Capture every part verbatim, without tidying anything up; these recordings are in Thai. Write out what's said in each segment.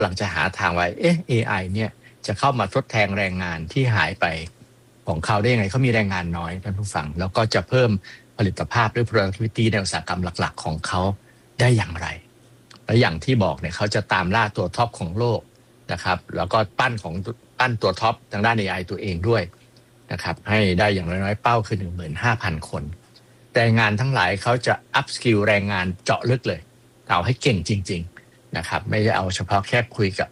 หลังจะหาทางไว้เอ๊ะ เอ ไอ เนี่ยจะเข้ามาทดแทนแรงงานที่หายไปของเขาได้ยังไงเขามีแรงงานน้อยท่านผู้ฟังแล้วก็จะเพิ่มผลิตภาพหรือ productivity ในอุตสาหกรรมหลักๆของเขาได้อย่างไรและอย่างที่บอกเนี่ยเขาจะตามล่าตัวท็อปของโลกนะครับแล้วก็ปั้นของปั้นตัวท็อปทางด้าน เอ ไอ ตัวเองด้วยนะครับให้ได้อย่างน้อยๆเป้าคือ หนึ่งหมื่นห้าพัน คนแต่งานทั้งหลายเขาจะอัพสกิลแรงงานเจาะลึกเลยเอาให้เก่งจริงๆนะครับไม่ได้เอาเฉพาะแค่คุยกับ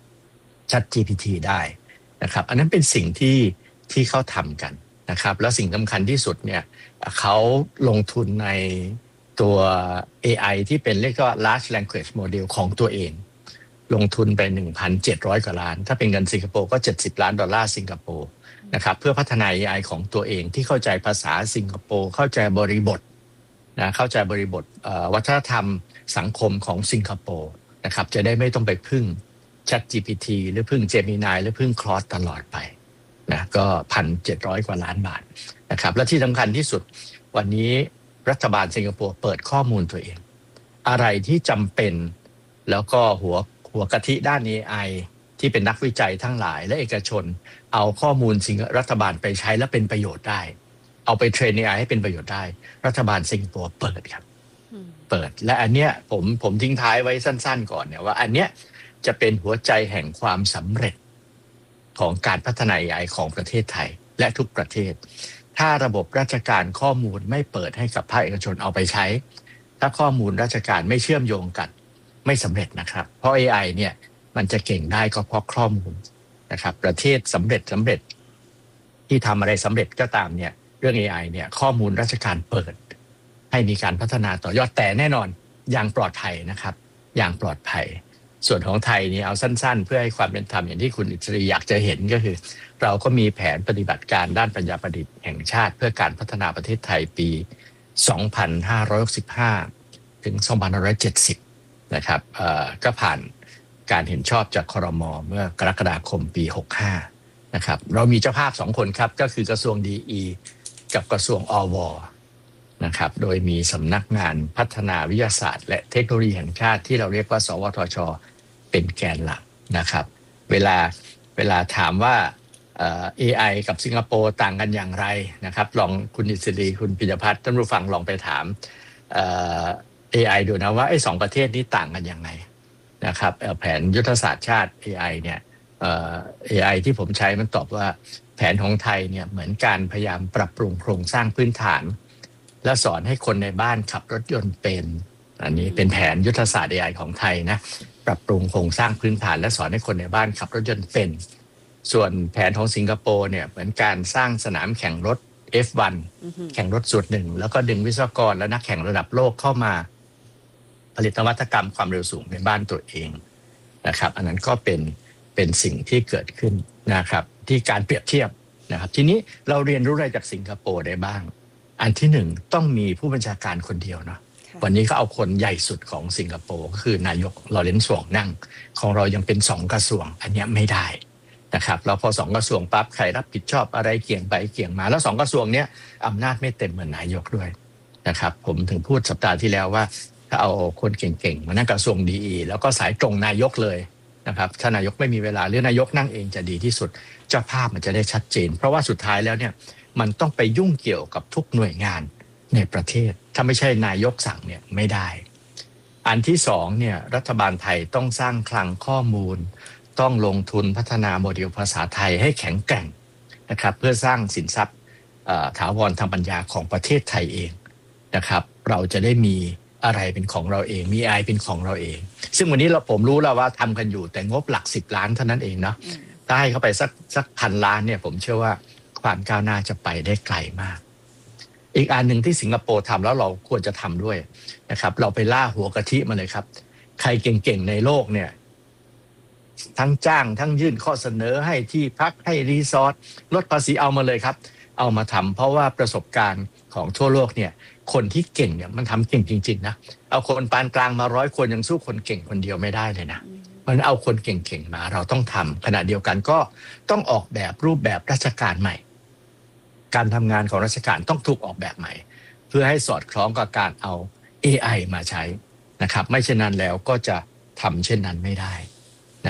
ChatGPT ได้นะครับอันนั้นเป็นสิ่งที่ที่เขาทำกันนะครับแล้วสิ่งสำคัญที่สุดเนี่ยเขาลงทุนในตัว เอ ไอ ที่เป็นเรียกว่า large language model ของตัวเองลงทุนไป หนึ่งพันเจ็ดร้อย กว่าล้านถ้าเป็นเงินสิงคโปร์ก็เจ็ดสิบล้านดอลลาร์สิงคโปร์นะครับเพื่อพัฒนา เอ ไอ ของตัวเองที่เข้าใจภาษาสิงคโปร์เข้าใจบริบทนะเข้าใจบริบทวัฒนธรรมสังคมของสิงคโปร์นะครับจะได้ไม่ต้องไปพึ่ง ChatGPT หรือพึ่ง Gemini หรือพึ่ง Claude ตลอดไปนะก็ หนึ่งพันเจ็ดร้อย กว่าล้านบาทนะครับและที่สำคัญที่สุดวันนี้รัฐบาลสิงคโปร์เปิดข้อมูลตัวเองอะไรที่จำเป็นแล้วก็หัวหัวกะทิด้าน เอ ไอ ที่เป็นนักวิจัยทั้งหลายและเอกชนเอาข้อมูลสิงรัฐบาลไปใช้และเป็นประโยชน์ได้เอาไปเทรน เอ ไอ ให้เป็นประโยชน์ได้รัฐบาลสิงคโปร์เปิดครับเปิดและอันเนี้ยผมผมทิ้งท้ายไว้สั้นๆก่อนเนี่ยว่าอันเนี้ยจะเป็นหัวใจแห่งความสำเร็จของการพัฒนา เอ ไอ ของประเทศไทยและทุกประเทศถ้าระบบราชการข้อมูลไม่เปิดให้กับภาคเอกชนเอาไปใช้ถ้าข้อมูลราชการไม่เชื่อมโยงกันไม่สำเร็จนะครับเพราะ เอ ไอ เนี่ยมันจะเก่งได้ก็เพราะข้อมูลนะครับประเทศสำเร็จสำเร็จที่ทำอะไรสำเร็จก็ตามเนี่ยเรื่อง เอ ไอ เนี่ยข้อมูลราชการเปิดให้มีการพัฒนาต่อยอดแต่แน่นอนอย่างปลอดภัยนะครับอย่างปลอดภัยส่วนของไทยนี่เอาสั้นๆเพื่อให้ความเป็นธรรมอย่างที่คุณอิสรีอยากจะเห็นก็คือเราก็มีแผนปฏิบัติการด้านปัญญาประดิษฐ์แห่งชาติเพื่อการพัฒนาประเทศไทยปี สองพันห้าร้อยหกสิบห้า ถึง สองพันห้าร้อยเจ็ดสิบ นะครับเอ่อก็ผ่านการเห็นชอบจากครม.เมื่อกรกฎาคมปี หกสิบห้า นะครับเรามีเจ้าภาพสองคนครับก็คือกระทรวง ดี อี กับกระทรวงอว.นะครับโดยมีสำนักงานพัฒนาวิทยาศาสตร์และเทคโนโลยีแห่งชาติที่เราเรียกว่าสวทช.เป็นแกนหลักนะครับเวลาเวลาถามว่าเอ่อ เอ ไอ กับสิงคโปร์ต่างกันอย่างไรนะครับลองคุณอิสรีคุณปิยพัฒน์ท่านผู้ฟังลองไปถามเอ่อ เอ ไอ ดูนะว่าไอ้สองประเทศนี้ต่างกันยังไงนะครับแผนยุทธศาสตร์ชาติ เอ ไอ เนี่ยเอ่อ เอ ไอ ที่ผมใช้มันตอบว่าแผนของไทยเนี่ยเหมือนการพยายามปรับปรุงโครงสร้างพื้นฐานและสอนให้คนในบ้านขับรถยนต์เป็นอันนี้เป็นแผนยุทธศาสตร์ เอ ไอ ของไทยนะปรับปรุงโครงสร้างพื้นฐานและสอนให้คนในบ้านขับรถยนต์เป็นส่วนแผนของสิงคโปร์เนี่ยเหมือนการสร้างสนามแข่งรถ เอฟ วัน แข่งรถสูตรหนึ่งแล้วก็ดึงวิศวกรและนักแข่งระดับโลกเข้ามาผลิตนวัตกรรมความเร็วสูงในบ้านตัวเองนะครับอันนั้นก็เป็นเป็นสิ่งที่เกิดขึ้นนะครับที่การเปรียบเทียบนะครับทีนี้เราเรียนรู้อะไรจากสิงคโปร์ได้บ้างอันที่หนึ่งต้องมีผู้บัญชาการคนเดียวเนาะวันนี้เขาเอาคนใหญ่สุดของสิงคโปร์ก็คือนายกลอเรนซ์ สวงนั่งของเรายังเป็นสองกระทรวงอันนี้ไม่ได้นะครับเราพอสองกระทรวงปั๊บใครรับผิดชอบอะไรเกี่ยงไปเกี่ยงมาแล้วสองกระทรวงเนี้ยอำนาจไม่เต็มเหมือนนายกด้วยนะครับผมถึงพูดสัปดาห์ที่แล้วว่าถ้าเอาคนเก่งๆมานั่งกระทรวงดีอีแล้วก็สายตรงนายกเลยนะครับถ้านายกไม่มีเวลาหรือนายกนั่งเองจะดีที่สุดเจ้าภาพมันจะได้ชัดเจนเพราะว่าสุดท้ายแล้วเนี่ยมันต้องไปยุ่งเกี่ยวกับทุกหน่วยงานในประเทศถ้าไม่ใช่นายกสั่งเนี่ยไม่ได้อันที่สองเนี่ยรัฐบาลไทยต้องสร้างคลังข้อมูลต้องลงทุนพัฒนาโมเดลภาษาไทยให้แข็งแกร่งนะครับเพื่อสร้างสินทรัพย์ถาวรทางปัญญาของประเทศไทยเองนะครับเราจะได้มีอะไรเป็นของเราเองมี เอ ไอ เป็นของเราเองซึ่งวันนี้เราผมรู้แล้วว่าทำกันอยู่แต่งบหลักสิบล้านเท่านั้นเองเนาะถ้าให้เข้าไปสักสักพันล้านเนี่ยผมเชื่อว่าความก้าวหน้าจะไปได้ไกลมากอีกอันหนึ่งที่สิงคโปร์ทำแล้วเราควรจะทำด้วยนะครับเราไปล่าหัวกะทิมาเลยครับใครเก่งๆในโลกเนี่ยทั้งจ้างทั้งยื่นข้อเสนอให้ที่พักให้รีสอร์ทลดภาษีเอามาเลยครับเอามาทำเพราะว่าประสบการณ์ของทั่วโลกเนี่ยคนที่เก่งเนี่ยมันทำเก่งจริงๆนะเอาคนปานกลางมาร้อยคนยังสู้คนเก่งคนเดียวไม่ได้เลยนะมันเอาคนเก่งๆมาเราต้องทำขณะเดียวกันก็ต้องออกแบบรูปแบบราชการใหม่การทำงานของราชการต้องถูกออกแบบใหม่เพื่อให้สอดคล้องกับการเอา เอ ไอ มาใช้นะครับไม่เช่นนั้นแล้วก็จะทำเช่นนั้นไม่ได้